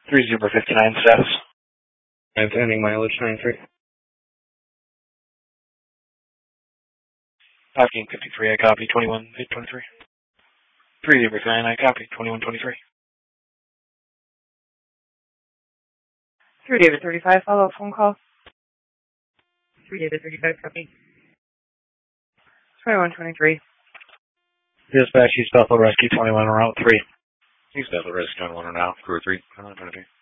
3059 status. Ending mileage 93. 1553, I copy 21823. 3059, I copy 2123. 3 David 35, follow-up phone call. 3 David 35, copy. 2123. Dispatch, East Bethel Rescue 21 Route 3. East Bethel Rescue 21 now, crew 3, 23.